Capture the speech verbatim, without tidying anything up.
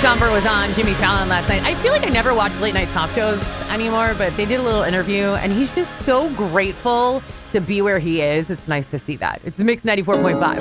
Stumper was on Jimmy Fallon last night. I feel like I never watch late night talk shows anymore, but they did a little interview, and he's just so grateful to be where he is. It's nice to see that. It's Mix ninety-four point five.